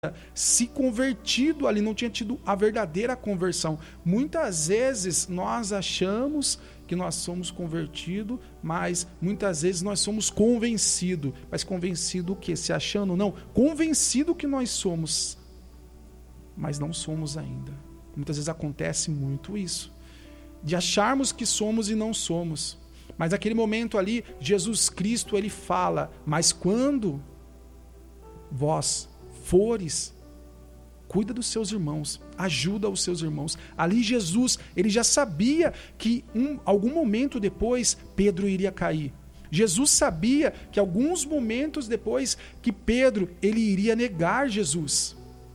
se convertido ali, não tinha tido a verdadeira conversão. Muitas vezes nós achamos que nós somos convertidos, mas muitas vezes nós somos convencidos. Mas convencido o quê? Se achando? Não. Convencido que nós somos, mas não somos ainda. Muitas vezes acontece muito isso, de acharmos que somos e não somos. Mas naquele momento ali, Jesus Cristo, ele fala, mas quando vós fores, cuida dos seus irmãos, ajuda os seus irmãos. Ali Jesus, ele já sabia que algum momento depois Pedro iria cair. Jesus sabia que alguns momentos depois que Pedro, ele iria negar Jesus.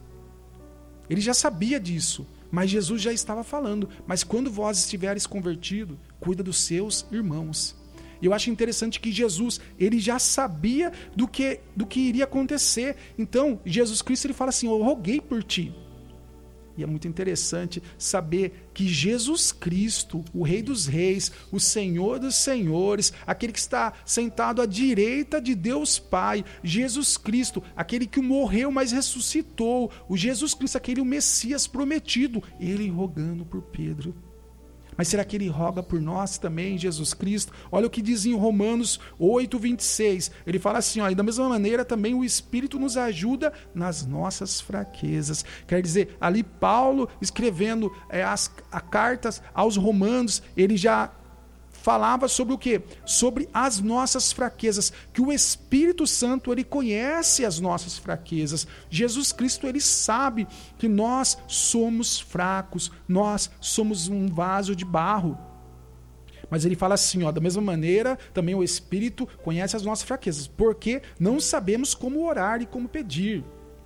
Ele já sabia disso, mas Jesus já estava falando, mas quando vós estiveres convertido, cuida dos seus irmãos. E eu acho interessante que Jesus, ele já sabia do que iria acontecer. Então, Jesus Cristo, ele fala assim, eu roguei por ti. E é muito interessante saber que Jesus Cristo, o Rei dos Reis, o Senhor dos Senhores, aquele que está sentado à direita de Deus Pai, Jesus Cristo, aquele que morreu, mas ressuscitou, o Jesus Cristo, aquele o Messias prometido, ele rogando por Pedro. Mas será que ele roga por nós também, Jesus Cristo? Olha o que diz em Romanos 8, 26. Ele fala assim, ó, e da mesma maneira também o Espírito nos ajuda nas nossas fraquezas. Quer dizer, ali Paulo escrevendo as cartas aos romanos, ele já falava sobre o quê? Sobre as nossas fraquezas, que o Espírito Santo, ele conhece as nossas fraquezas. Jesus Cristo, ele sabe que nós somos fracos, nós somos um vaso de barro. Mas ele fala assim, ó, da mesma maneira, também o Espírito conhece as nossas fraquezas, porque não sabemos como orar e como pedir.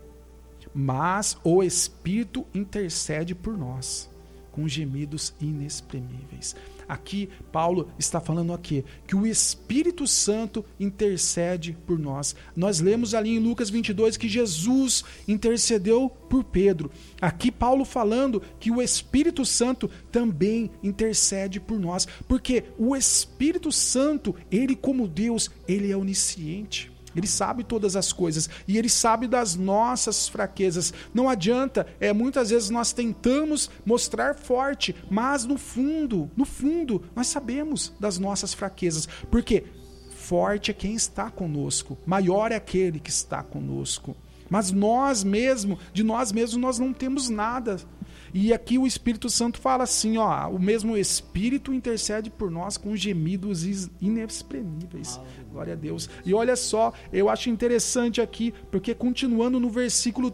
Mas o Espírito intercede por nós, com gemidos inexprimíveis. Aqui, Paulo está falando aqui, que o Espírito Santo intercede por nós. Nós lemos ali em Lucas 22 que Jesus intercedeu por Pedro. Aqui, Paulo falando que o Espírito Santo também intercede por nós. Porque o Espírito Santo, ele como Deus, ele é onisciente. Ele sabe todas as coisas e ele sabe das nossas fraquezas. Não adianta, muitas vezes nós tentamos mostrar forte, mas no fundo, nós sabemos das nossas fraquezas. Porque forte é quem está conosco, maior é aquele que está conosco. Mas de nós mesmos, nós não temos nada. E aqui o Espírito Santo fala assim, ó, o mesmo Espírito intercede por nós com gemidos inexprimíveis. Glória a Deus. E olha só, eu acho interessante aqui, porque continuando no versículo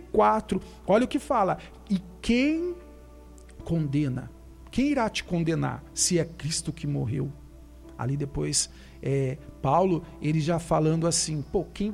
34, olha o que fala. E quem condena? Quem irá te condenar se é Cristo que morreu? Ali depois, Paulo, ele já falando assim, quem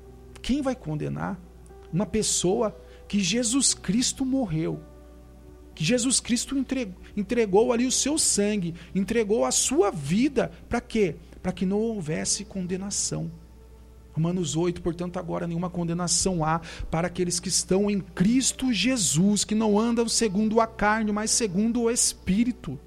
vai condenar? Uma pessoa que Jesus Cristo morreu. Que Jesus Cristo entregou ali o seu sangue, entregou a sua vida, para quê? Para que não houvesse condenação. Romanos 8, portanto agora nenhuma condenação há para aqueles que estão em Cristo Jesus, que não andam segundo a carne, mas segundo o Espírito.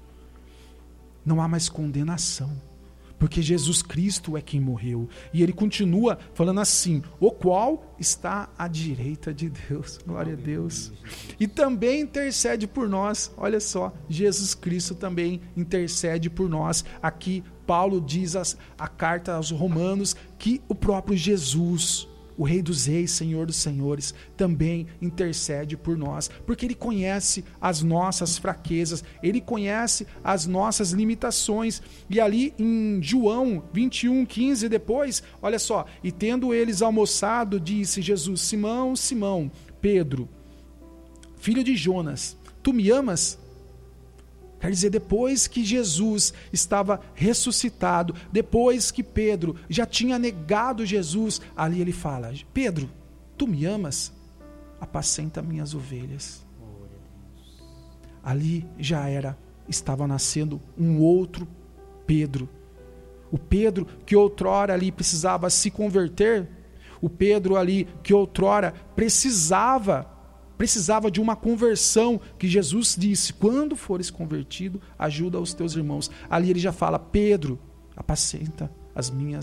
Não há mais condenação, porque Jesus Cristo é quem morreu. E ele continua falando assim, o qual está à direita de Deus. Glória a Deus. E também intercede por nós. Olha só, Jesus Cristo também intercede por nós. Aqui Paulo diz a carta aos Romanos que o próprio Jesus, o Rei dos Reis, Senhor dos Senhores, também intercede por nós, porque Ele conhece as nossas fraquezas, Ele conhece as nossas limitações. E ali em João 21:15 depois, olha só, e tendo eles almoçado, disse Jesus, Simão, Simão, Pedro, filho de Jonas, tu me amas? Quer dizer, depois que Jesus estava ressuscitado, depois que Pedro já tinha negado Jesus, ali ele fala, Pedro, tu me amas? Apacenta minhas ovelhas. Ali já estava nascendo um outro Pedro. O Pedro que outrora ali precisava se converter, o Pedro ali que outrora precisava de uma conversão, que Jesus disse, quando fores convertido, ajuda os teus irmãos. Ali ele já fala, Pedro, apacenta as minhas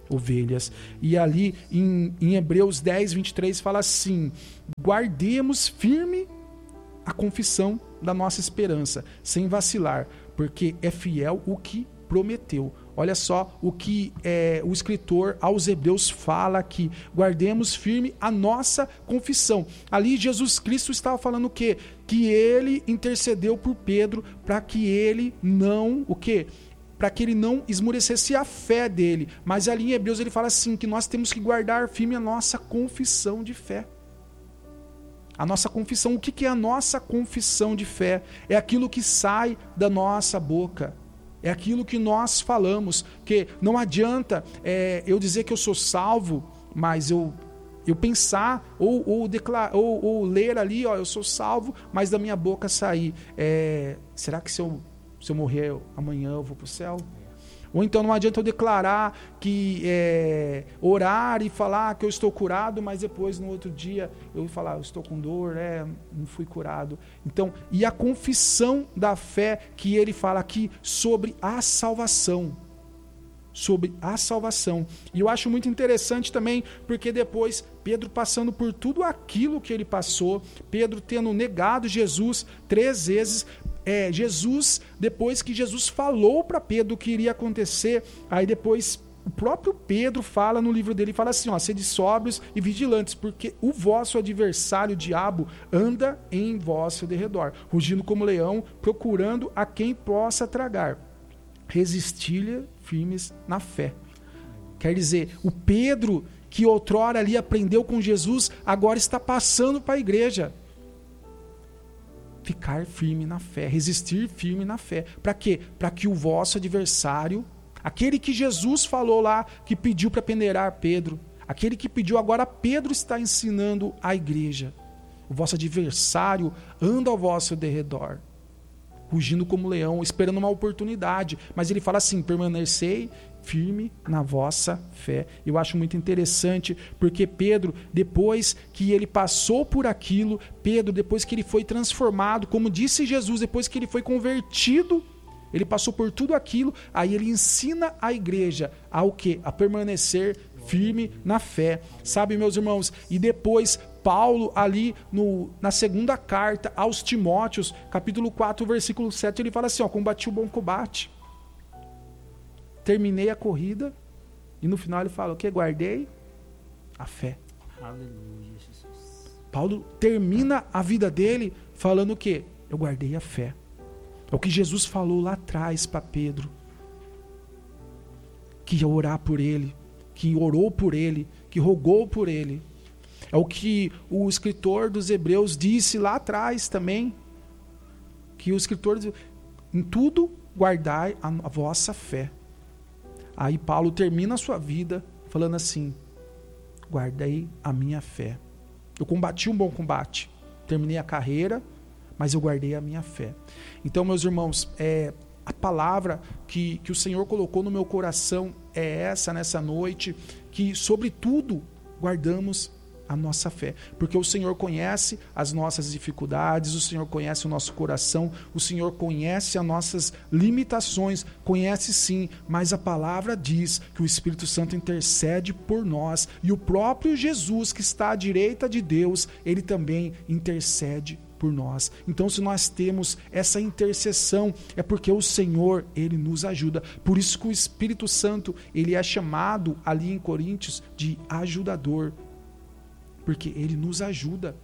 ovelhas. E ali em Hebreus 10, 23 fala assim: guardemos firme a confissão da nossa esperança, sem vacilar, porque é fiel o que prometeu. Olha só o que o escritor aos Hebreus fala aqui: guardemos firme a nossa confissão. Ali Jesus Cristo estava falando o quê? Que ele intercedeu por Pedro para que ele não, o quê? Para que ele não esmurecesse a fé dele. Mas ali em Hebreus ele fala assim, que nós temos que guardar firme a nossa confissão de fé. A nossa confissão, o que é a nossa confissão de fé? É aquilo que sai da nossa boca. É aquilo que nós falamos. Que não adianta eu dizer que eu sou salvo, mas eu pensar ou ler ali, eu sou salvo, mas da minha boca sair: será que se eu morrer amanhã eu vou para o céu? Ou então não adianta eu declarar que orar e falar que eu estou curado, mas depois no outro dia eu falar: eu estou com dor, não fui curado. Então, e a confissão da fé que ele fala aqui sobre a salvação. Sobre a salvação. E eu acho muito interessante também, porque depois Pedro passando por tudo aquilo que ele passou, Pedro tendo negado Jesus 3 vezes, Jesus, depois que Jesus falou para Pedro o que iria acontecer, aí depois o próprio Pedro fala no livro dele, fala assim: sede sóbrios e vigilantes, porque o vosso adversário, o diabo, anda em vosso derredor, rugindo como leão, procurando a quem possa tragar. Resistir-lhe firmes na fé. Quer dizer, o Pedro que outrora ali aprendeu com Jesus, agora está passando para a igreja. Ficar firme na fé, resistir firme na fé. Para quê? Para que o vosso adversário, aquele que Jesus falou lá, que pediu para peneirar Pedro, aquele que pediu, agora Pedro está ensinando a igreja. O vosso adversário anda ao vosso derredor, rugindo como leão, esperando uma oportunidade. Mas ele fala assim: permanecei firme na vossa fé. Eu acho muito interessante, porque Pedro, depois que ele passou por aquilo, Pedro, depois que ele foi transformado, como disse Jesus, depois que ele foi convertido, ele passou por tudo aquilo, aí ele ensina a igreja ao quê? A permanecer firme na fé. Sabe, meus irmãos? E depois Paulo ali na segunda carta aos Timóteos, capítulo 4, versículo 7, ele fala assim: combati o bom combate, terminei a corrida, e no final ele fala o quê? Guardei a fé. Aleluia, Jesus. Paulo termina a vida dele falando o quê? Eu guardei a fé. É o que Jesus falou lá atrás para Pedro, que ia orar por ele, que orou por ele, que rogou por ele. É o que o escritor dos Hebreus disse lá atrás também, que o escritor diz: em tudo guardai a vossa fé. Aí Paulo termina a sua vida falando assim: guardei a minha fé. Eu combati um bom combate, terminei a carreira, mas eu guardei a minha fé. Então, meus irmãos, a palavra que o Senhor colocou no meu coração é essa nessa noite, que sobretudo guardamos a nossa fé, porque o Senhor conhece as nossas dificuldades, o Senhor conhece o nosso coração, o Senhor conhece as nossas limitações, conhece sim, mas a palavra diz que o Espírito Santo intercede por nós, e o próprio Jesus, que está à direita de Deus, ele também intercede por nós. Então, se nós temos essa intercessão, é porque o Senhor, ele nos ajuda. Por isso que o Espírito Santo, ele é chamado ali em Coríntios de ajudador, porque ele nos ajuda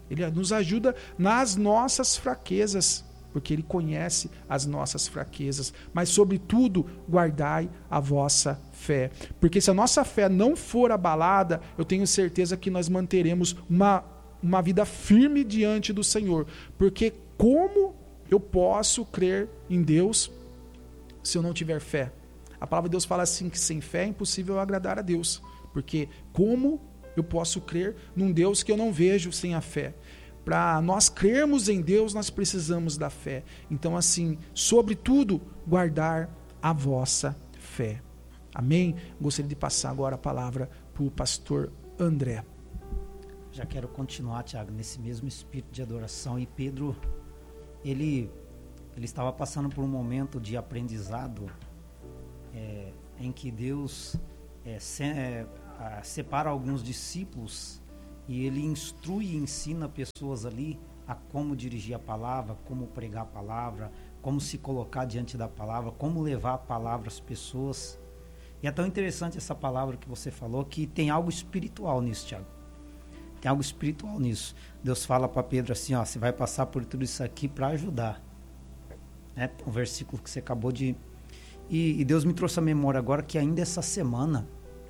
nas nossas fraquezas, porque ele conhece as nossas fraquezas. Mas sobretudo, guardai a vossa fé, porque se a nossa fé não for abalada, eu tenho certeza que nós manteremos uma vida firme diante do Senhor. Porque como eu posso crer em Deus se eu não tiver fé? A palavra de Deus fala assim, que sem fé é impossível agradar a Deus. Porque como eu posso crer num Deus que eu não vejo sem a fé? Para nós crermos em Deus, nós precisamos da fé. Então, assim, sobretudo, guardar a vossa fé. Amém? Gostaria de passar agora a palavra para o pastor André. Já quero continuar, Tiago, nesse mesmo espírito de adoração. E Pedro, ele estava passando por um momento de aprendizado em que Deus separa alguns discípulos e ele instrui e ensina pessoas ali a como dirigir a palavra, como pregar a palavra, como se colocar diante da palavra, como levar a palavra às pessoas. E é tão interessante essa palavra que você falou, que tem algo espiritual nisso, Tiago. Tem algo espiritual nisso. Deus fala para Pedro assim, ó, você vai passar por tudo isso aqui para ajudar. O versículo que você acabou de... E Deus me trouxe à memória agora que ainda essa semana,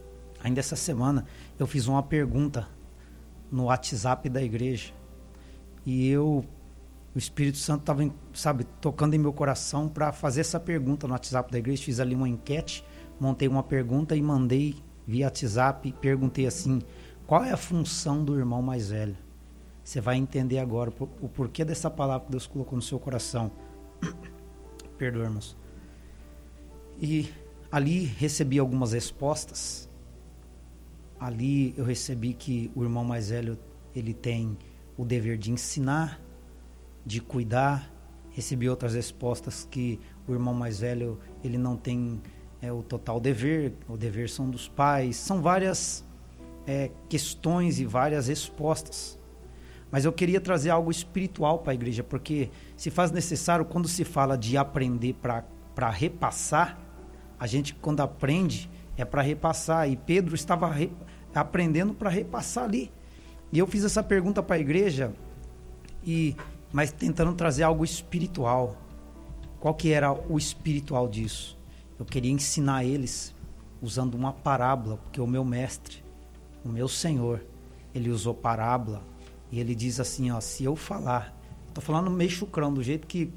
eu fiz uma pergunta no WhatsApp da igreja. E o Espírito Santo estava, tocando em meu coração para fazer essa pergunta no WhatsApp da igreja. Fiz ali uma enquete, montei uma pergunta e mandei via WhatsApp. Perguntei assim, qual é a função do irmão mais velho? Você vai entender agora o porquê dessa palavra que Deus colocou no seu coração. Perdoa, irmãos. E ali recebi algumas respostas. Ali eu recebi que o irmão mais velho, ele tem o dever de ensinar, de cuidar. Recebi outras respostas que o irmão mais velho, ele não tem o total dever. O dever são dos pais. São várias questões e várias respostas. Mas eu queria trazer algo espiritual para a igreja, porque se faz necessário, quando se fala de aprender para repassar, a gente quando aprende é para repassar. E Pedro estava aprendendo para repassar ali. E eu fiz essa pergunta para a igreja, mas tentando trazer algo espiritual. Qual que era o espiritual disso? Eu queria ensinar eles usando uma parábola, porque o meu mestre, o meu Senhor, ele usou parábola. E ele diz assim, ó, se eu falar, estou falando meio chucrão, do jeito que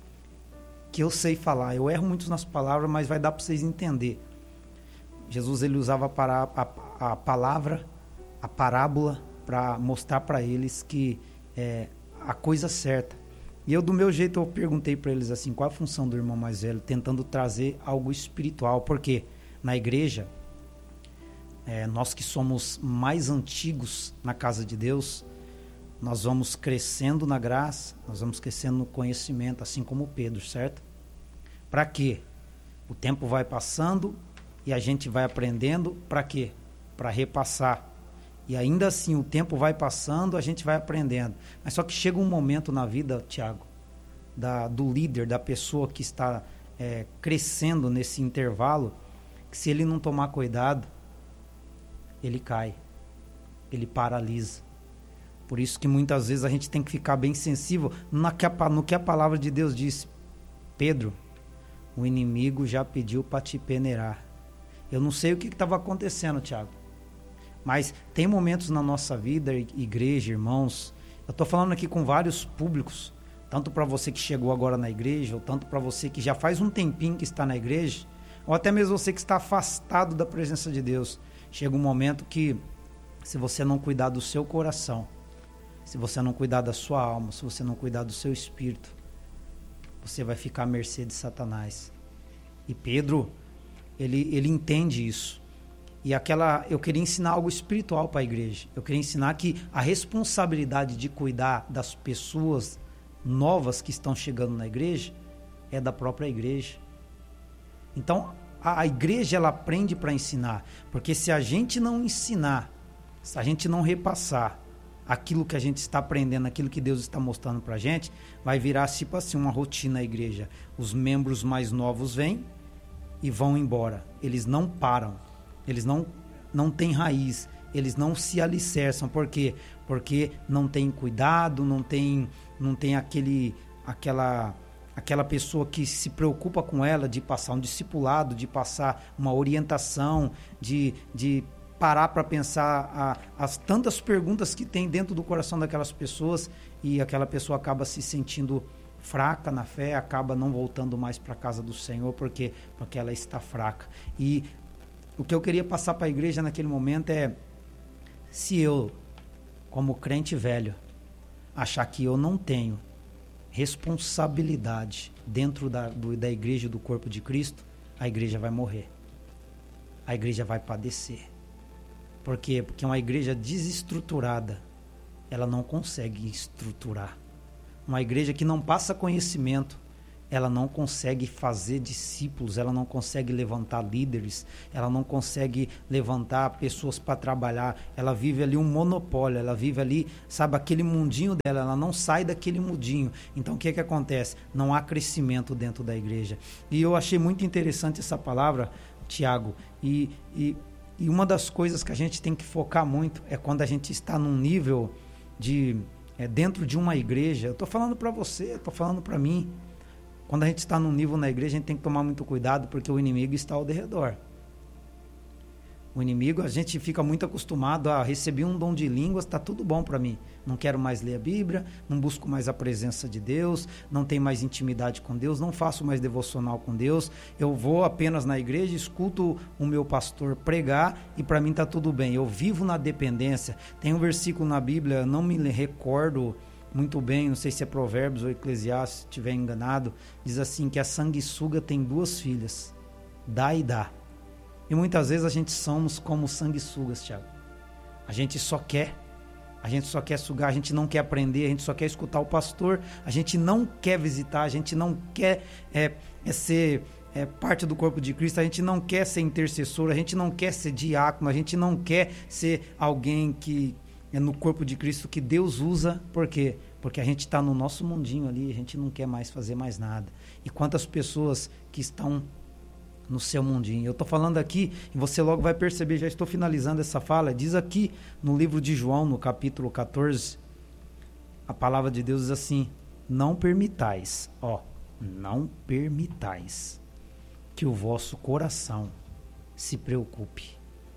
eu sei falar. Eu erro muito nas palavras, mas vai dar para vocês entenderem. Jesus, ele usava a palavra, a parábola, para mostrar para eles que é a coisa certa. E eu, do meu jeito, eu perguntei para eles assim, qual a função do irmão mais velho, tentando trazer algo espiritual, porque na igreja, nós que somos mais antigos na casa de Deus, nós vamos crescendo na graça, nós vamos crescendo no conhecimento, assim como Pedro, certo? Para quê? O tempo vai passando e a gente vai aprendendo, para quê? Para repassar. E ainda assim, o tempo vai passando, a gente vai aprendendo. Mas só que chega um momento na vida, Tiago, do líder, da pessoa que está crescendo nesse intervalo, que se ele não tomar cuidado, ele cai, ele paralisa. Por isso que muitas vezes a gente tem que ficar bem sensível no que a palavra de Deus disse. Pedro, o inimigo já pediu para te peneirar. Eu não sei o que estava acontecendo, Tiago. Mas tem momentos na nossa vida, igreja, irmãos, eu estou falando aqui com vários públicos, tanto para você que chegou agora na igreja, ou tanto para você que já faz um tempinho que está na igreja, ou até mesmo você que está afastado da presença de Deus. Chega um momento que, se você não cuidar do seu coração, se você não cuidar da sua alma, se você não cuidar do seu espírito, você vai ficar à mercê de Satanás. E Pedro, ele entende isso. E eu queria ensinar algo espiritual para a igreja. Eu queria ensinar que a responsabilidade de cuidar das pessoas novas que estão chegando na igreja é da própria igreja. Então, a igreja, ela aprende para ensinar. Porque se a gente não ensinar, se a gente não repassar aquilo que a gente está aprendendo, aquilo que Deus está mostrando para a gente, vai virar tipo assim uma rotina na igreja. Os membros mais novos vêm e vão embora. Eles não param. Eles não têm raiz. Eles não se alicerçam. Por quê? Porque não tem cuidado, não tem aquela pessoa que se preocupa com ela, de passar um discipulado, de passar uma orientação, de parar para pensar as tantas perguntas que tem dentro do coração daquelas pessoas, e aquela pessoa acaba se sentindo fraca na fé, acaba não voltando mais para a casa do Senhor, porque ela está fraca. E o que eu queria passar para a igreja naquele momento é, se eu, como crente velho, achar que eu não tenho responsabilidade dentro da igreja, do corpo de Cristo, a igreja vai morrer. A igreja vai padecer. Por quê? Porque uma igreja desestruturada, ela não consegue estruturar. Uma igreja que não passa conhecimento, ela não consegue fazer discípulos, ela não consegue levantar líderes, ela não consegue levantar pessoas para trabalhar, ela vive ali um monopólio, ela vive ali, sabe, aquele mundinho dela, ela não sai daquele mundinho. Então o que acontece? Não há crescimento dentro da igreja. E eu achei muito interessante essa palavra, Tiago, e uma das coisas que a gente tem que focar muito é quando a gente está num nível de dentro de uma igreja. Eu estou falando para você, estou falando para mim. Quando a gente está num nível na igreja, a gente tem que tomar muito cuidado, porque o inimigo está ao redor. O inimigo, a gente fica muito acostumado a receber um dom de línguas, está tudo bom para mim. Não quero mais ler a Bíblia, não busco mais a presença de Deus, não tenho mais intimidade com Deus, não faço mais devocional com Deus, eu vou apenas na igreja, escuto o meu pastor pregar e para mim está tudo bem. Eu vivo na dependência. Tem um versículo na Bíblia, não me recordo muito bem, não sei se é Provérbios ou Eclesiastes, se estiver enganado, diz assim que a sanguessuga tem 2 filhas, dá e dá. E muitas vezes a gente somos como sanguessugas, Tiago. A gente só quer sugar, a gente não quer aprender, a gente só quer escutar o pastor, a gente não quer visitar, a gente não quer ser parte do corpo de Cristo, a gente não quer ser intercessor, a gente não quer ser diácono, a gente não quer ser alguém que é no corpo de Cristo que Deus usa. Por quê? Porque a gente está no nosso mundinho ali, a gente não quer mais fazer mais nada. E quantas pessoas que estão no seu mundinho. Eu estou falando aqui, e você logo vai perceber, já estou finalizando essa fala, diz aqui no livro de João, no capítulo 14, a palavra de Deus diz assim: não permitais, não permitais que o vosso coração se preocupe.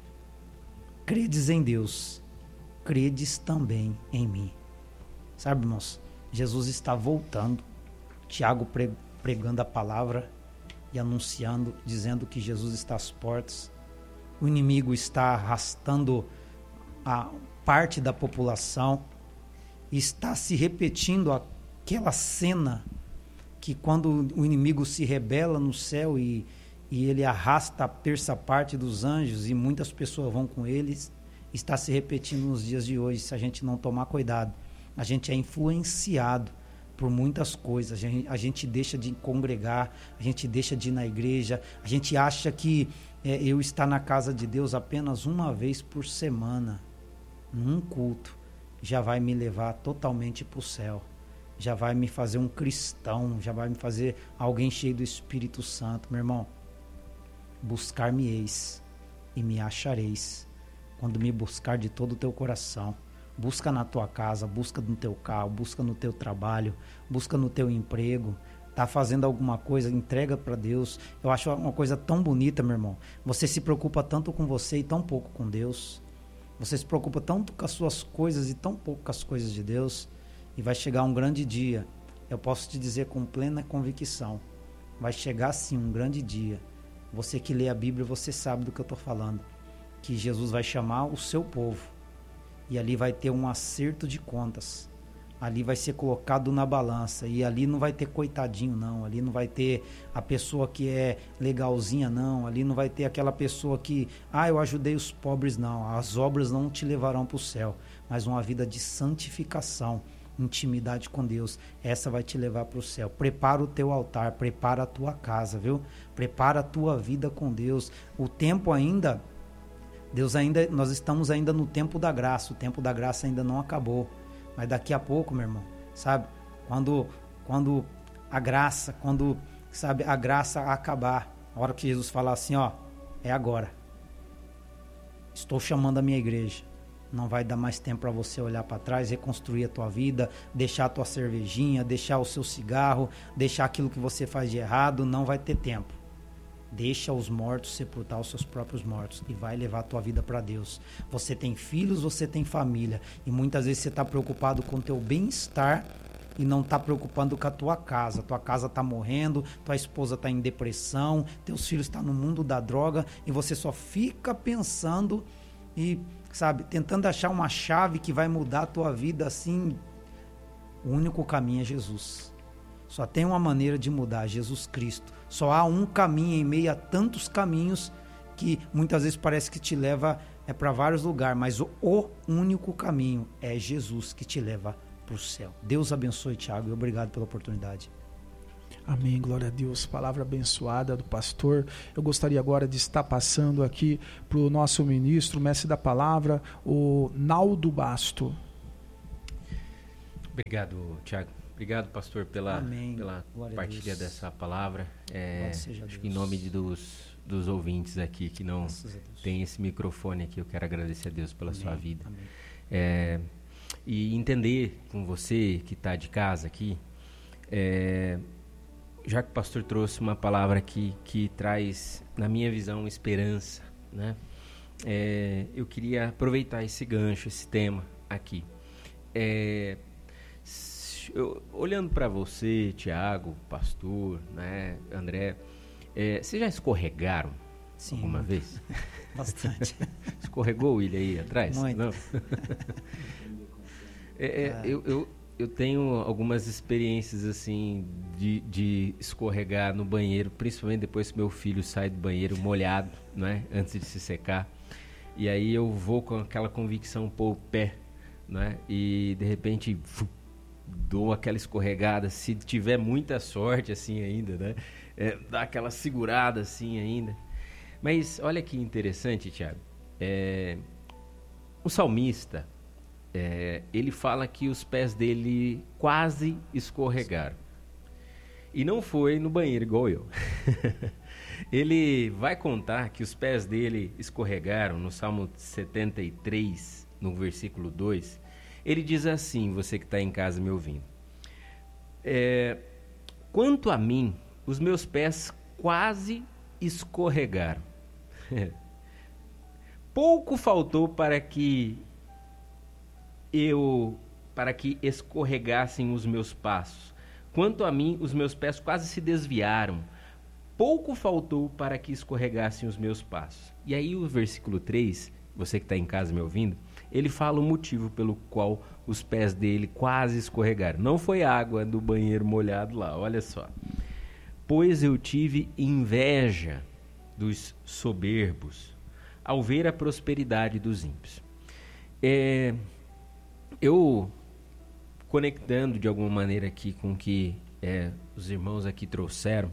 Credes em Deus, credes também em mim. Sabe, irmãos, Jesus está voltando, Tiago pregando a palavra e anunciando, dizendo que Jesus está às portas. O inimigo está arrastando a parte da população, e está se repetindo aquela cena que quando o inimigo se rebela no céu e ele arrasta a terça parte dos anjos e muitas pessoas vão com eles, está se repetindo nos dias de hoje. Se a gente não tomar cuidado, a gente é influenciado por muitas coisas. A gente deixa de congregar, a gente deixa de ir na igreja, a gente acha que eu estar na casa de Deus apenas uma vez por semana, num culto, já vai me levar totalmente para o céu, já vai me fazer um cristão, já vai me fazer alguém cheio do Espírito Santo. Meu irmão, buscar-me-eis e me achareis, quando me buscar de todo o teu coração. Busca na tua casa, busca no teu carro, busca no teu trabalho, busca no teu emprego. Tá fazendo alguma coisa, entrega para Deus. Eu acho uma coisa tão bonita, meu irmão. Você se preocupa tanto com você e tão pouco com Deus. Você se preocupa tanto com as suas coisas e tão pouco com as coisas de Deus. E vai chegar um grande dia. Eu posso te dizer com plena convicção. Vai chegar sim um grande dia. Você que lê a Bíblia, você sabe do que eu estou falando. Que Jesus vai chamar o seu povo. E ali vai ter um acerto de contas. Ali vai ser colocado na balança. E ali não vai ter coitadinho, não. Ali não vai ter a pessoa que é legalzinha, não. Ali não vai ter aquela pessoa que, eu ajudei os pobres, não. As obras não te levarão para o céu. Mas uma vida de santificação, intimidade com Deus, essa vai te levar para o céu. Prepara o teu altar, prepara a tua casa, viu? Prepara a tua vida com Deus. O tempo ainda... nós estamos ainda no tempo da graça. O tempo da graça ainda não acabou. Mas daqui a pouco, meu irmão, sabe? Quando a graça acabar, a hora que Jesus falar assim, é agora. Estou chamando a minha igreja. Não vai dar mais tempo para você olhar para trás, reconstruir a tua vida, deixar a tua cervejinha, deixar o seu cigarro, deixar aquilo que você faz de errado. Não vai ter tempo. Deixa os mortos sepultar os seus próprios mortos e vai levar a tua vida para Deus. Você tem filhos, você tem família, e muitas vezes você está preocupado com o teu bem-estar e não está preocupando com a tua casa. Tua casa está morrendo, tua esposa está em depressão, teus filhos estão no mundo da droga, e você só fica pensando e, tentando achar uma chave que vai mudar a tua vida assim. O único caminho é Jesus. Só tem uma maneira de mudar, Jesus Cristo. Só há um caminho em meio a tantos caminhos que muitas vezes parece que te leva para vários lugares, mas o único caminho é Jesus que te leva para o céu. Deus abençoe, Tiago, e obrigado pela oportunidade. Amém, glória a Deus. Palavra abençoada do pastor. Eu gostaria agora de estar passando aqui para o nosso ministro, mestre da palavra, o Naldo Basto. Obrigado, Tiago. Obrigado, pastor, pela partilha dessa palavra. Acho que em nome dos ouvintes aqui que não tem esse microfone aqui, eu quero agradecer a Deus pela sua vida. E entender com você que está de casa aqui, já que o pastor trouxe uma palavra aqui que traz, na minha visão, esperança, né? Eu queria aproveitar esse gancho, esse tema aqui. Olhando para você, Tiago, pastor, né, André, vocês já escorregaram? Sim, alguma vez? Bastante. Escorregou o William aí atrás? Muito. Não? Eu tenho algumas experiências assim de escorregar no banheiro, principalmente depois que meu filho sai do banheiro molhado, né, antes de se secar. E aí eu vou com aquela convicção pôr o pé, né, e de repente dou aquela escorregada, se tiver muita sorte assim ainda, né, dá aquela segurada assim ainda. Mas olha que interessante, Tiago, o salmista, ele fala que os pés dele quase escorregaram. E não foi no banheiro igual eu. Ele vai contar que os pés dele escorregaram no Salmo 73, no versículo 2. Ele diz assim, você que está em casa me ouvindo. Quanto a mim, os meus pés quase escorregaram. Pouco faltou para que escorregassem os meus passos. Quanto a mim, os meus pés quase se desviaram. Pouco faltou para que escorregassem os meus passos. E aí o versículo 3, você que está em casa me ouvindo, ele fala o motivo pelo qual os pés dele quase escorregaram. Não foi água do banheiro molhado lá, olha só. Pois eu tive inveja dos soberbos ao ver a prosperidade dos ímpios. Eu, conectando de alguma maneira aqui com o que os irmãos aqui trouxeram,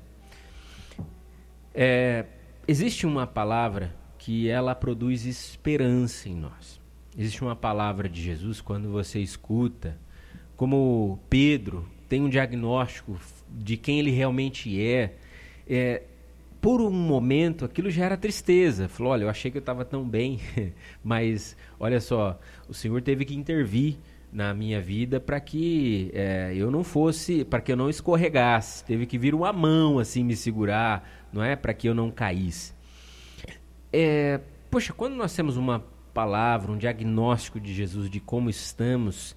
existe uma palavra que ela produz esperança em nós. Existe uma palavra de Jesus, quando você escuta, como Pedro tem um diagnóstico de quem ele realmente por um momento aquilo gera tristeza. Falou, olha, eu achei que eu estava tão bem, mas olha só, o Senhor teve que intervir na minha vida para que eu não fosse, para que eu não escorregasse. Teve que vir uma mão assim me segurar, não é, para que eu não caísse. Poxa, quando nós temos uma palavra, um diagnóstico de Jesus de como estamos,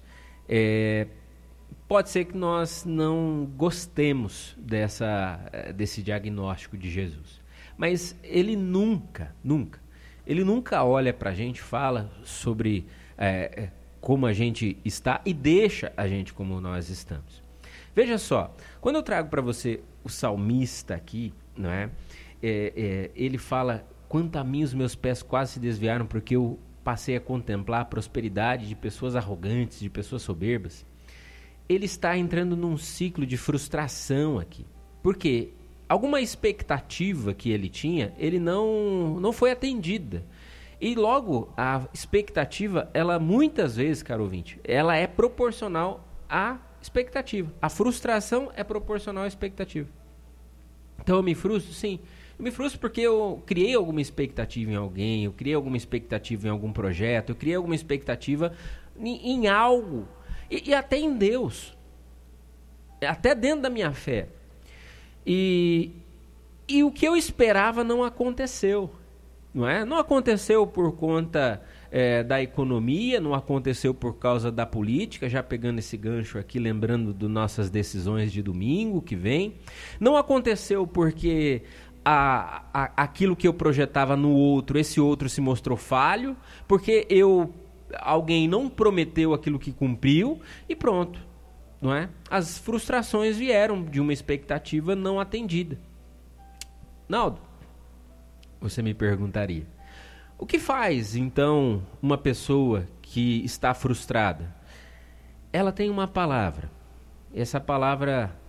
pode ser que nós não gostemos desse diagnóstico de Jesus. Mas ele nunca olha para a gente, fala sobre como a gente está e deixa a gente como nós estamos. Veja só, quando eu trago para você o salmista aqui, não é? Ele fala, quanto a mim os meus pés quase se desviaram porque eu passei a contemplar a prosperidade de pessoas arrogantes, de pessoas soberbas. Ele está entrando num ciclo de frustração aqui. Por quê? Alguma expectativa que ele tinha, ele não foi atendida. E logo, a expectativa, ela muitas vezes, caro ouvinte, ela é proporcional à expectativa. A frustração é proporcional à expectativa. Então eu me frustro? Sim. Eu me frustro porque eu criei alguma expectativa em alguém, eu criei alguma expectativa em algum projeto, eu criei alguma expectativa em algo, e até em Deus, até dentro da minha fé. E o que eu esperava não aconteceu, não é? Não aconteceu por conta da economia, não aconteceu por causa da política, já pegando esse gancho aqui, lembrando das nossas decisões de domingo que vem. Não aconteceu porque aquilo que eu projetava no outro, esse outro se mostrou falho, porque alguém não prometeu aquilo que cumpriu e pronto, não é? As frustrações vieram de uma expectativa não atendida. Naldo, você me perguntaria, o que faz então uma pessoa que está frustrada? Ela tem uma palavra, essa palavra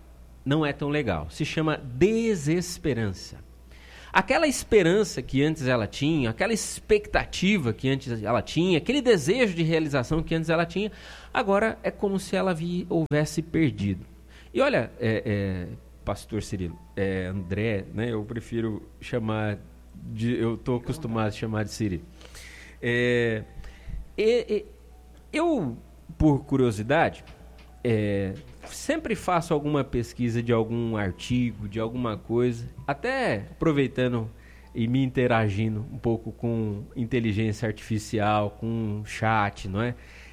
não é tão legal. Se chama desesperança. Aquela esperança que antes ela tinha, aquela expectativa que antes ela tinha, aquele desejo de realização que antes ela tinha, agora é como se ela houvesse perdido. E olha, pastor Cirilo, André, né, eu prefiro chamar eu estou acostumado a chamar de Cirilo. Eu, por curiosidade, sempre faço alguma pesquisa de algum artigo, de alguma coisa, até aproveitando e me interagindo um pouco com inteligência artificial, com chat, não é?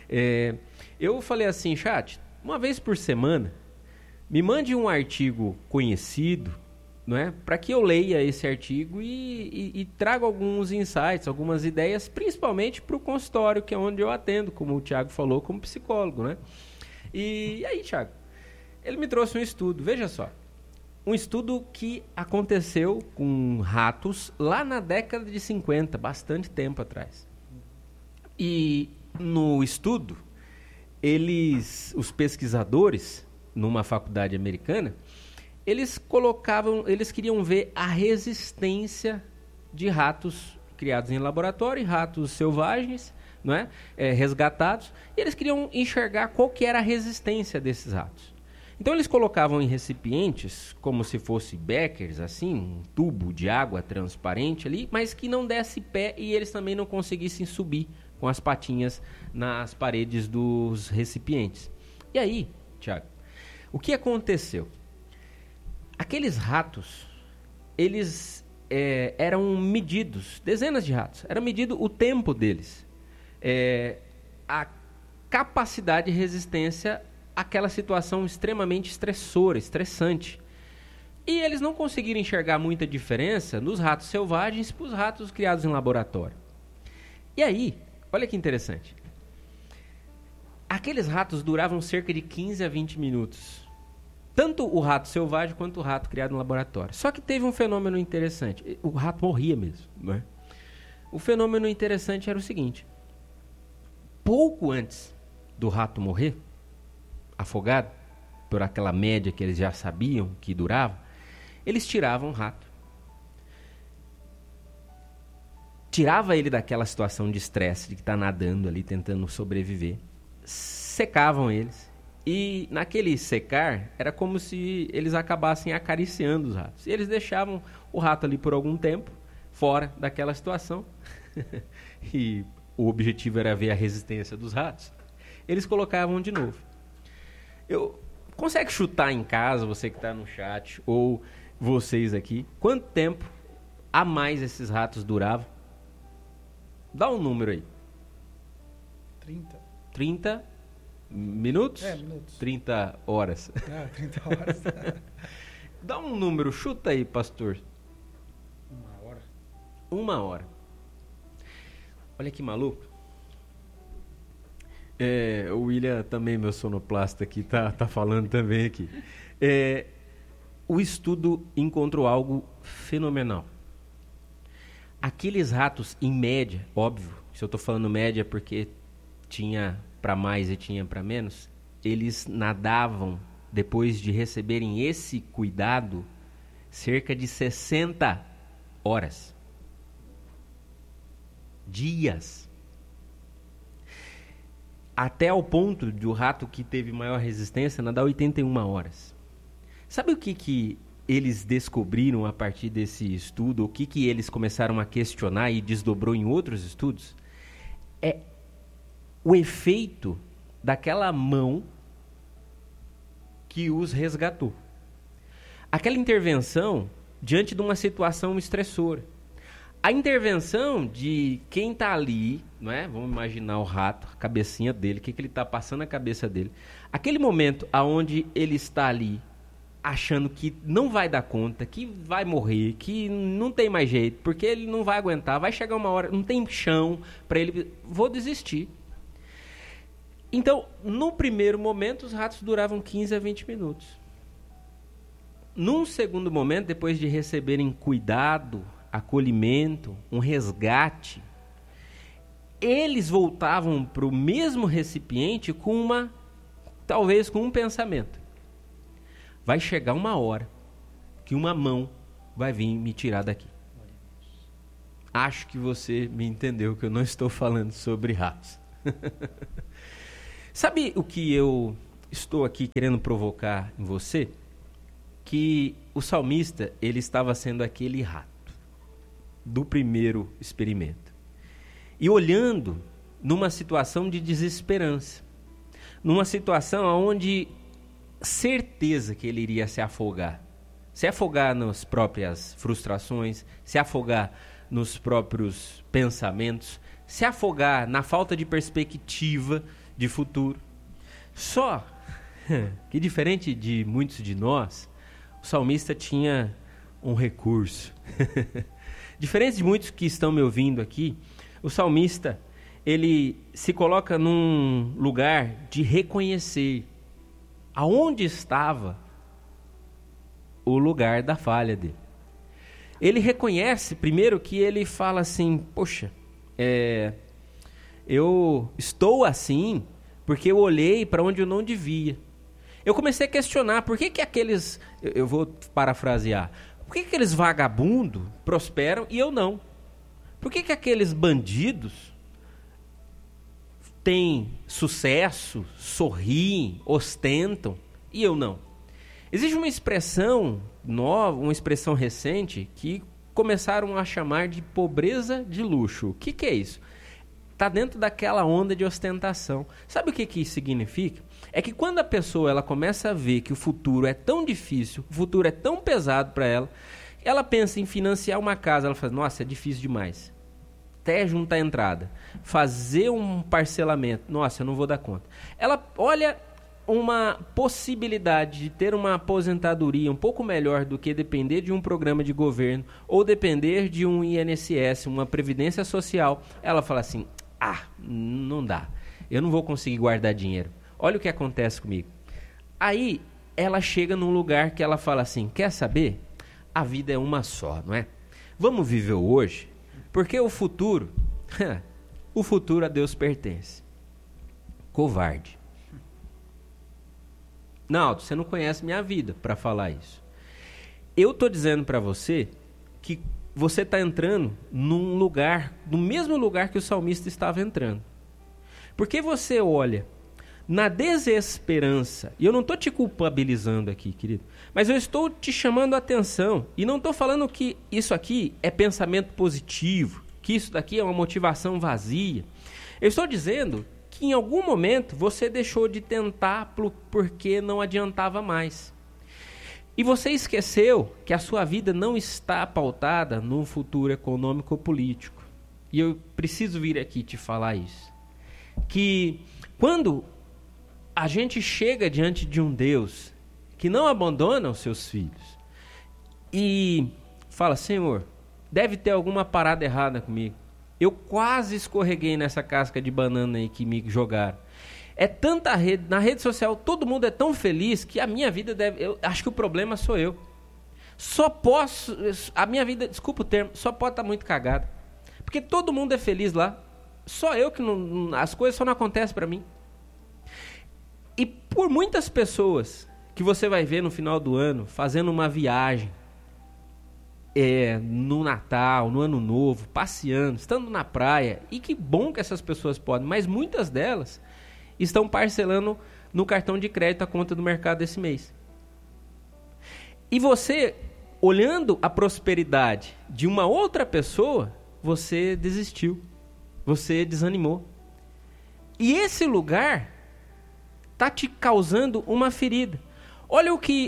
Eu falei assim, chat, uma vez por semana, me mande um artigo conhecido, não é? Para que eu leia esse artigo e traga alguns insights, algumas ideias, principalmente para o consultório, que é onde eu atendo, como o Thiago falou, como psicólogo, né? E aí, Thiago, ele me trouxe um estudo, veja só, um estudo que aconteceu com ratos lá na década de 50, bastante tempo atrás. E no estudo, os pesquisadores, numa faculdade americana, eles queriam ver a resistência de ratos criados em laboratório, ratos selvagens, não é? Resgatados, e eles queriam enxergar qual que era a resistência desses ratos. Então eles colocavam em recipientes, como se fosse beckers, assim, um tubo de água transparente ali, mas que não desse pé e eles também não conseguissem subir com as patinhas nas paredes dos recipientes. E aí, Thiago, o que aconteceu? Aqueles ratos, eles eram medidos, dezenas de ratos, era medido o tempo deles, a capacidade de resistência àquela situação extremamente estressora, estressante. E eles não conseguiram enxergar muita diferença nos ratos selvagens para os ratos criados em laboratório. E aí, olha que interessante, aqueles ratos duravam cerca de 15 a 20 minutos. Tanto o rato selvagem quanto o rato criado no laboratório. Só que teve um fenômeno interessante. O rato morria mesmo, não é? O fenômeno interessante era o seguinte. Pouco antes do rato morrer, afogado, por aquela média que eles já sabiam que durava, eles tiravam o rato. Tirava ele daquela situação de estresse, de que está nadando ali, tentando sobreviver. Secavam eles. E naquele secar, era como se eles acabassem acariciando os ratos. E eles deixavam o rato ali por algum tempo, fora daquela situação. E o objetivo era ver a resistência dos ratos. Eles colocavam de novo. Consegue chutar em casa, você que está no chat, ou vocês aqui, quanto tempo a mais esses ratos duravam? Dá um número aí. 30 minutos? Minutos. 30 horas. 30 horas. Dá um número, chuta aí, pastor. 1 hora. 1 hora. Olha que maluco. O William também, meu sonoplasta aqui, tá falando também aqui. O estudo encontrou algo fenomenal. Aqueles ratos, em média, óbvio, se eu estou falando média porque tinha para mais e tinha para menos, eles nadavam, depois de receberem esse cuidado, cerca de 60 horas. Dias. Até ao ponto do rato que teve maior resistência nadar 81 horas. Sabe o que eles descobriram a partir desse estudo? O que eles começaram a questionar e desdobrou em outros estudos? O efeito daquela mão que os resgatou. Aquela intervenção diante de uma situação estressora. A intervenção de quem está ali, não é? Vamos imaginar o rato, a cabecinha dele, o que ele está passando na cabeça dele. Aquele momento onde ele está ali achando que não vai dar conta, que vai morrer, que não tem mais jeito, porque ele não vai aguentar, vai chegar uma hora, não tem chão para ele, vou desistir. Então, no primeiro momento, os ratos duravam 15 a 20 minutos. Num segundo momento, depois de receberem cuidado, acolhimento, um resgate, eles voltavam para o mesmo recipiente talvez com um pensamento. vai chegar uma hora que uma mão vai vir me tirar daqui. Acho que você me entendeu, que eu não estou falando sobre raça. Sabe o que eu estou aqui querendo provocar em você? Que o salmista, ele estava sendo aquele rato do primeiro experimento. E olhando numa situação de desesperança, numa situação onde certeza que ele iria se afogar nas próprias frustrações, se afogar nos próprios pensamentos, se afogar na falta de perspectiva de futuro. Só que, diferente de muitos de nós, o salmista tinha um recurso. Diferente de muitos que estão me ouvindo aqui, o salmista, ele se coloca num lugar de reconhecer aonde estava o lugar da falha dele. Ele reconhece, primeiro, que ele fala assim, poxa, eu estou assim porque eu olhei para onde eu não devia. Eu comecei a questionar, por que aqueles, eu vou parafrasear, por que aqueles vagabundos prosperam e eu não? Por que aqueles bandidos têm sucesso, sorriem, ostentam e eu não? Existe uma expressão nova, uma expressão recente que começaram a chamar de pobreza de luxo. O que é isso? Está dentro daquela onda de ostentação. Sabe o que isso significa? É que quando a pessoa ela começa a ver que o futuro é tão difícil, o futuro é tão pesado para ela, ela pensa em financiar uma casa, ela fala, nossa, é difícil demais. Até juntar a entrada. Fazer um parcelamento, nossa, eu não vou dar conta. Ela olha uma possibilidade de ter uma aposentadoria um pouco melhor do que depender de um programa de governo ou depender de um INSS, uma previdência social, ela fala assim, não dá, eu não vou conseguir guardar dinheiro. Olha o que acontece comigo. Aí ela chega num lugar que ela fala assim, quer saber? A vida é uma só, não é? Vamos viver hoje, porque o futuro a Deus pertence. Covarde. Não, você não conhece minha vida para falar isso. Eu estou dizendo para você que você está entrando num lugar, no mesmo lugar que o salmista estava entrando. Porque você olha na desesperança, e eu não estou te culpabilizando aqui, querido, mas eu estou te chamando a atenção, e não estou falando que isso aqui é pensamento positivo, que isso daqui é uma motivação vazia. Eu estou dizendo que em algum momento você deixou de tentar porque não adiantava mais. E você esqueceu que a sua vida não está pautada num futuro econômico ou político. E eu preciso vir aqui te falar isso. Que quando a gente chega diante de um Deus que não abandona os seus filhos e fala, Senhor, deve ter alguma parada errada comigo. Eu quase escorreguei nessa casca de banana aí que me jogaram. É tanta rede, na rede social todo mundo é tão feliz que a minha vida eu acho que o problema sou eu. A minha vida, desculpa o termo, só pode estar muito cagada. Porque todo mundo é feliz lá. Só eu que não, as coisas só não acontecem para mim. E por muitas pessoas que você vai ver no final do ano fazendo uma viagem, no Natal, no Ano Novo, passeando, estando na praia, e que bom que essas pessoas podem, mas muitas delas estão parcelando no cartão de crédito a conta do mercado desse mês. E você, olhando a prosperidade de uma outra pessoa, você desistiu, você desanimou. E esse lugar está te causando uma ferida. Olha o que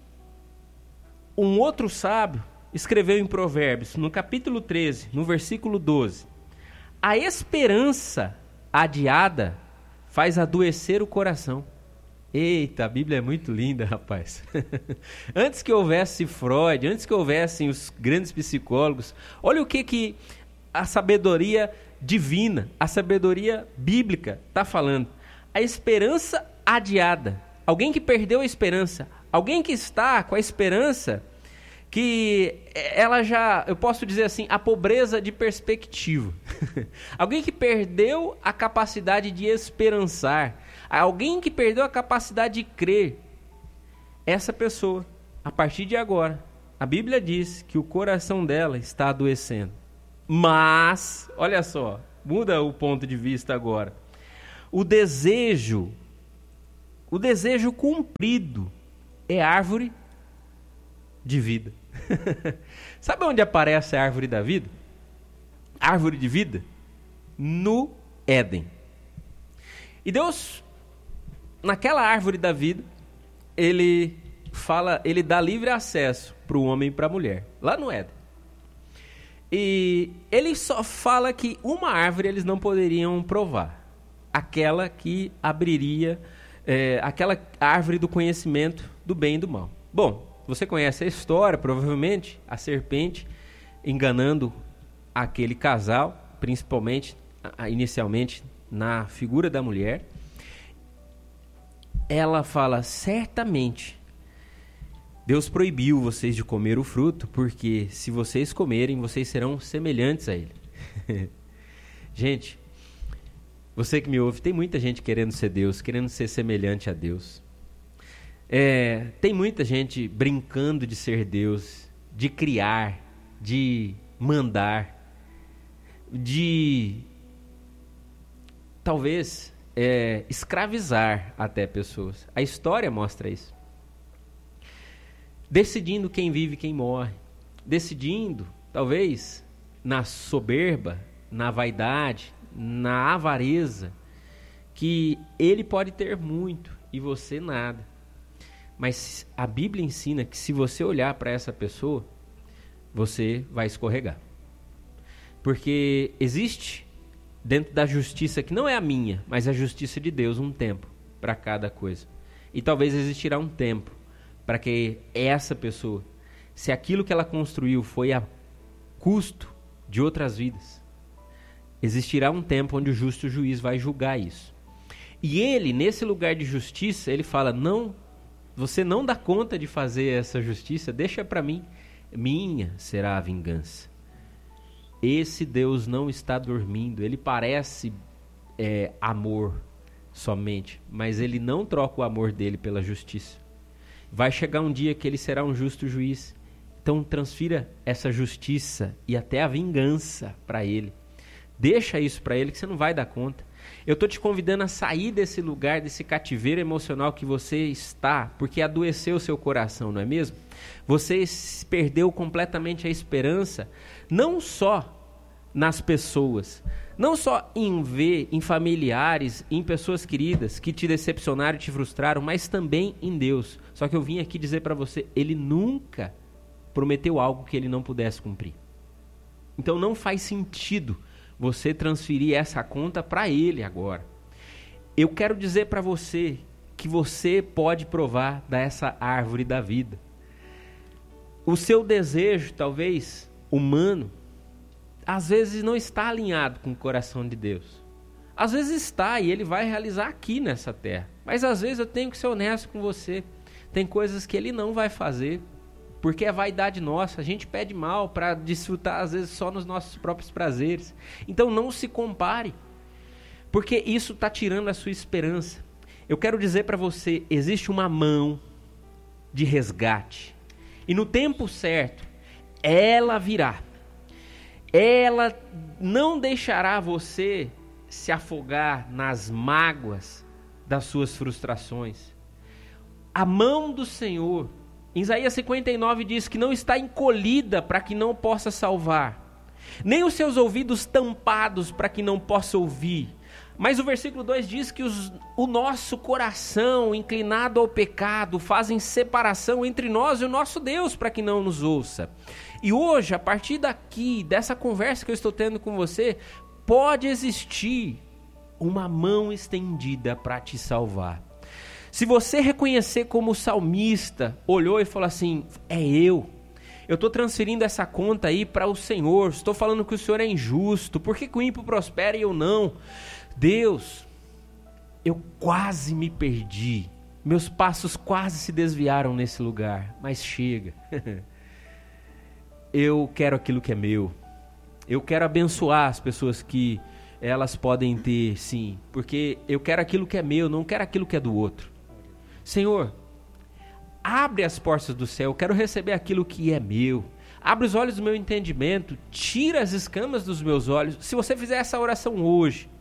um outro sábio escreveu em Provérbios, no capítulo 13, no versículo 12. A esperança adiada faz adoecer o coração. Eita, a Bíblia é muito linda, rapaz. Antes que houvesse Freud, antes que houvessem os grandes psicólogos, olha o que a sabedoria divina, a sabedoria bíblica está falando. A esperança adiada. Alguém que perdeu a esperança. Alguém que está com a esperança que ela já, eu posso dizer assim, a pobreza de perspectiva. Alguém que perdeu a capacidade de esperançar. Alguém que perdeu a capacidade de crer. essa pessoa, a partir de agora, a Bíblia diz que o coração dela está adoecendo. Mas, olha só, muda o ponto de vista agora. O desejo cumprido é árvore de vida. Sabe onde aparece a árvore da vida? Árvore de vida? No Éden. E Deus, naquela árvore da vida, ele dá livre acesso para o homem e para a mulher, lá no Éden. E ele só fala que uma árvore eles não poderiam provar, aquela que abriria, aquela árvore do conhecimento do bem e do mal. Bom, você conhece a história, provavelmente, a serpente enganando aquele casal, principalmente, inicialmente, na figura da mulher. Ela fala, certamente, Deus proibiu vocês de comer o fruto, porque se vocês comerem, vocês serão semelhantes a Ele. Gente, você que me ouve, tem muita gente querendo ser Deus, querendo ser semelhante a Deus. Tem muita gente brincando de ser Deus, de criar, de mandar, de talvez escravizar até pessoas. A história mostra isso. Decidindo quem vive e quem morre. Decidindo, talvez, na soberba, na vaidade, na avareza, que ele pode ter muito e você nada. Mas a Bíblia ensina que se você olhar para essa pessoa, você vai escorregar. Porque existe, dentro da justiça, que não é a minha, mas a justiça de Deus, um tempo para cada coisa. E talvez existirá um tempo para que essa pessoa, se aquilo que ela construiu foi a custo de outras vidas, existirá um tempo onde o justo juiz vai julgar isso. E ele, nesse lugar de justiça, ele fala, não, você não dá conta de fazer essa justiça, deixa para mim, minha será a vingança. Esse Deus não está dormindo, ele parece amor somente, mas ele não troca o amor dele pela justiça. Vai chegar um dia que ele será um justo juiz. Então transfira essa justiça e até a vingança para ele. Deixa isso para ele que você não vai dar conta. Eu estou te convidando a sair desse lugar, desse cativeiro emocional que você está, porque adoeceu o seu coração, não é mesmo? Você perdeu completamente a esperança, não só nas pessoas, não só em ver, em familiares, em pessoas queridas que te decepcionaram e te frustraram, mas também em Deus. Só que eu vim aqui dizer para você, ele nunca prometeu algo que ele não pudesse cumprir. Então não faz sentido você transferir essa conta para ele agora. Eu quero dizer para você que você pode provar dessa árvore da vida. O seu desejo, talvez, humano, às vezes não está alinhado com o coração de Deus. Às vezes está e ele vai realizar aqui nessa terra. Mas às vezes eu tenho que ser honesto com você. Tem coisas que ele não vai fazer, porque é vaidade nossa. A gente pede mal para desfrutar às vezes só nos nossos próprios prazeres. Então não se compare, porque isso está tirando a sua esperança. Eu quero dizer para você, existe uma mão de resgate. E no tempo certo, ela virá. Ela não deixará você se afogar nas mágoas das suas frustrações. A mão do Senhor, em Isaías 59 diz que não está encolhida para que não possa salvar, nem os seus ouvidos tampados para que não possa ouvir. Mas o versículo 2 diz que o nosso coração inclinado ao pecado fazem separação entre nós e o nosso Deus para que não nos ouça. E hoje, a partir daqui, dessa conversa que eu estou tendo com você, pode existir uma mão estendida para te salvar. Se você reconhecer como o salmista olhou e falou assim, eu estou transferindo essa conta aí para o Senhor, estou falando que o Senhor é injusto, por que o ímpio prospera e eu não? Deus, eu quase me perdi, meus passos quase se desviaram nesse lugar, mas chega. Eu quero aquilo que é meu. Eu quero abençoar as pessoas que elas podem ter, sim. Porque eu quero aquilo que é meu, não quero aquilo que é do outro. Senhor, abre as portas do céu, eu quero receber aquilo que é meu. Abre os olhos do meu entendimento, tira as escamas dos meus olhos. Se você fizer essa oração hoje,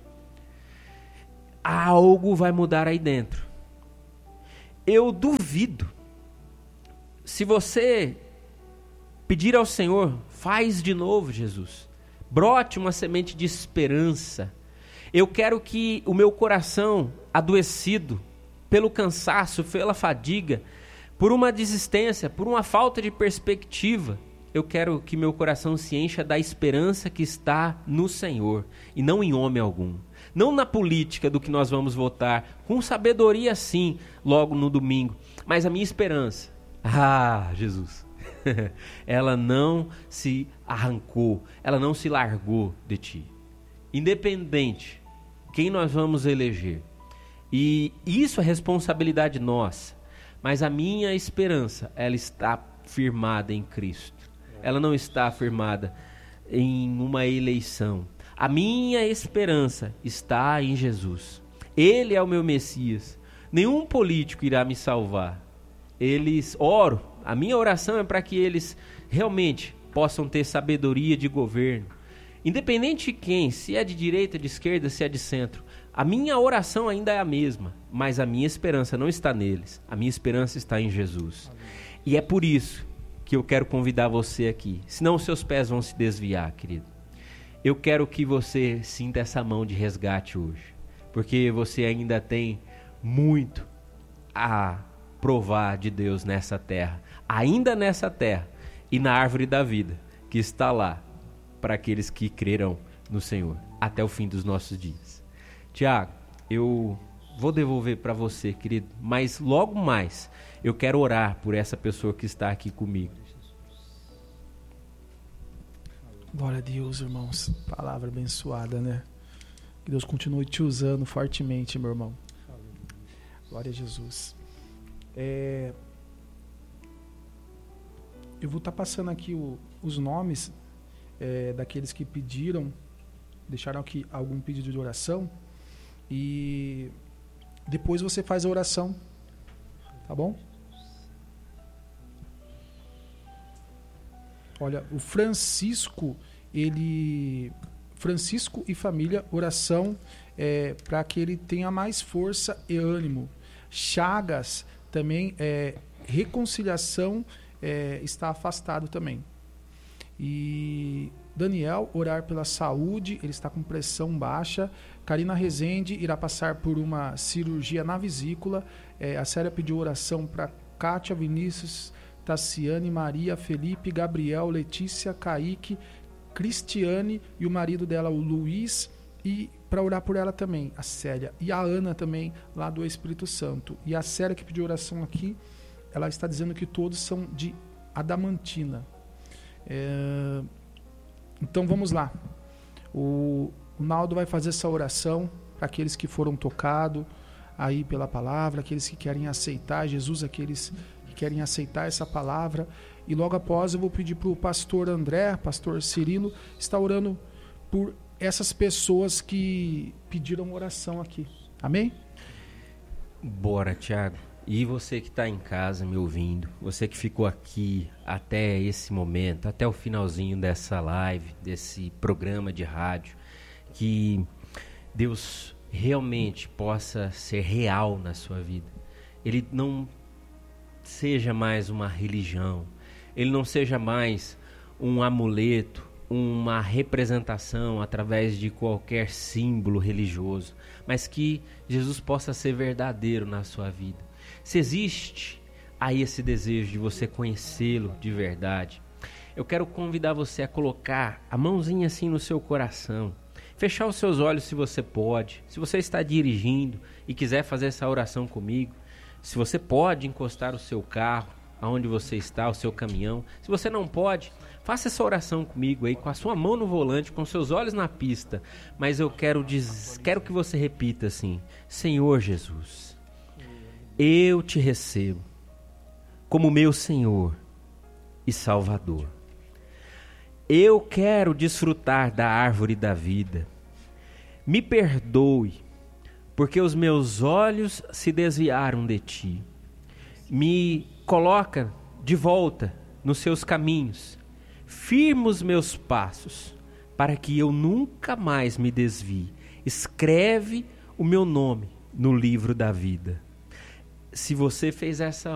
algo vai mudar aí dentro. Eu duvido. Se você pedir ao Senhor, faz de novo, Jesus. Brote uma semente de esperança. Eu quero que o meu coração adoecido pelo cansaço, pela fadiga, por uma desistência, por uma falta de perspectiva, eu quero que meu coração se encha da esperança que está no Senhor e não em homem algum. Não na política do que nós vamos votar, com sabedoria sim, logo no domingo. Mas a minha esperança, Jesus, ela não se arrancou, ela não se largou de ti. Independente quem nós vamos eleger. E isso é responsabilidade nossa. Mas a minha esperança, ela está firmada em Cristo. Ela não está firmada em uma eleição. A minha esperança está em Jesus. Ele é o meu Messias. Nenhum político irá me salvar. Oro. A minha oração é para que eles realmente possam ter sabedoria de governo. Independente de quem, se é de direita, de esquerda, se é de centro. A minha oração ainda é a mesma, mas a minha esperança não está neles. A minha esperança está em Jesus. E é por isso que eu quero convidar você aqui. Senão os seus pés vão se desviar, querido. Eu quero que você sinta essa mão de resgate hoje. Porque você ainda tem muito a provar de Deus nessa terra. Ainda nessa terra e na árvore da vida que está lá para aqueles que crerão no Senhor até o fim dos nossos dias. Tiago, eu vou devolver para você, querido, mas logo mais eu quero orar por essa pessoa que está aqui comigo. Glória a Deus, irmãos. Palavra abençoada, né? Que Deus continue te usando fortemente, meu irmão. Glória a Jesus. Eu vou estar passando aqui os nomes daqueles que pediram, deixaram aqui algum pedido de oração. E depois você faz a oração, tá bom? Olha, o Francisco e família, oração para que ele tenha mais força e ânimo. Chagas também, reconciliação, está afastado também. E Daniel, orar pela saúde, ele está com pressão baixa. Karina Rezende irá passar por uma cirurgia na vesícula. A Célia pediu oração para Kátia, Vinícius, Tassiane, Maria, Felipe, Gabriel, Letícia, Kaique, Cristiane e o marido dela, o Luiz, e para orar por ela também, a Célia. E a Ana também, lá do Espírito Santo. E a Célia que pediu oração aqui, ela está dizendo que todos são de Adamantina. Então vamos lá. O Naldo vai fazer essa oração para aqueles que foram tocados aí pela palavra, aqueles que querem aceitar Jesus, aqueles que querem aceitar essa palavra. E logo após eu vou pedir para o pastor André, pastor Cirilo, estar orando por essas pessoas que pediram oração aqui. Amém? Bora, Tiago. E você que está em casa me ouvindo, você que ficou aqui até esse momento, até o finalzinho dessa live, desse programa de rádio, que Deus realmente possa ser real na sua vida. Ele não seja mais uma religião, ele não seja mais um amuleto, uma representação através de qualquer símbolo religioso, mas que Jesus possa ser verdadeiro na sua vida. Se existe aí esse desejo de você conhecê-lo de verdade, eu quero convidar você a colocar a mãozinha assim no seu coração, fechar os seus olhos se você pode. Se você está dirigindo e quiser fazer essa oração comigo, se você pode encostar o seu carro aonde você está, o seu caminhão. Se você não pode, faça essa oração comigo aí, com a sua mão no volante, com seus olhos na pista. Mas eu quero que você repita assim: Senhor Jesus, eu te recebo como meu Senhor e Salvador. Eu quero desfrutar da árvore da vida. Me perdoe, porque os meus olhos se desviaram de ti. me coloca de volta nos seus caminhos, firma os meus passos, para que eu nunca mais me desvie. Escreve o meu nome no livro da vida. Se você fez essa